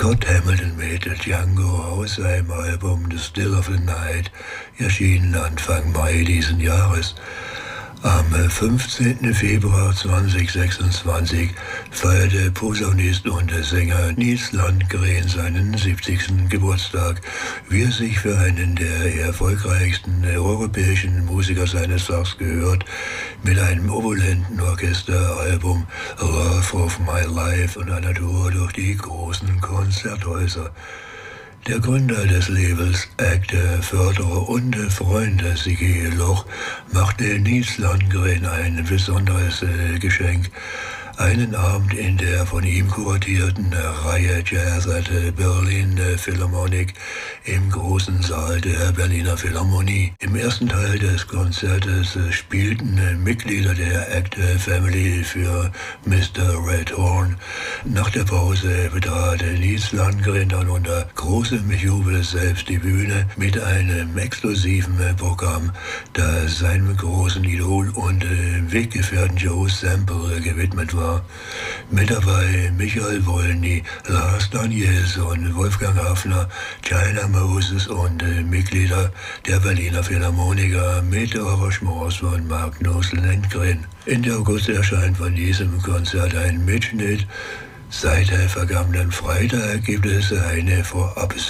Scott Hamilton mit Django aus seinem Album The Still of the Night, erschienen Anfang Mai diesen Jahres. Am 15. Februar 2026 feierte Posaunist und Sänger Nils Landgren seinen 70. Geburtstag, wie es sich für einen der erfolgreichsten europäischen Musiker seines Fachs gehört, mit einem opulenten Orchesteralbum Love of My Life und einer Tour durch die großen Konzerthäuser. Der Gründer des Labels, Actor, Förderer und Freund Sigi Loch machte Nils Landgren ein besonderes Geschenk. Einen Abend in der von ihm kuratierten Reihe Jazz at Berlin Philharmonic im großen Saal der Berliner Philharmonie. Im ersten Teil des Konzertes spielten Mitglieder der Actor Family für Mr. Red Horn. Nach der Pause betrat Nils Landgren dann unter großem Jubel selbst die Bühne mit einem exklusiven Programm, das seinem großen Idol und Weggefährten Joe Sample gewidmet war. Mit dabei Michael Wolny, Lars Danielsson, Wolfgang Hafner, China Moses und Mitglieder der Berliner Philharmoniker mit Arrangements von Magnus Lindgren. Ende August erscheint von diesem Konzert ein Mitschnitt. Seit vergangenen Freitag gibt es eine Vorab